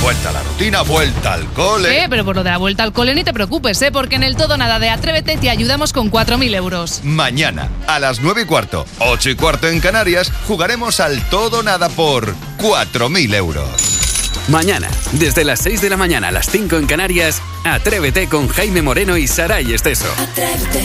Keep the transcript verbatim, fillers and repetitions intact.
Vuelta a la rutina, vuelta al cole. Eh, pero por lo de la vuelta al cole ni te preocupes, ¿eh? Porque en el Todo Nada de Atrévete te ayudamos con cuatro mil euros. Mañana, a las nueve y cuarto, ocho y cuarto en Canarias, jugaremos al Todo Nada por cuatro mil euros. Mañana, desde las seis de la mañana a las cinco en Canarias, Atrévete con Jaime Moreno y Saray Esteso. Atrévete.